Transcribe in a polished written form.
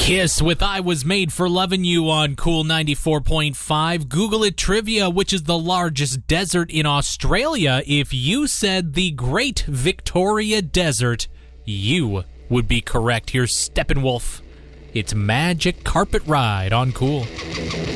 Kiss with I Was Made for Lovin' You on Cool 94.5. Google it trivia, which is the largest desert in Australia. If you said the Great Victoria Desert, you would be correct. Here's Steppenwolf. It's Magic Carpet Ride on Cool.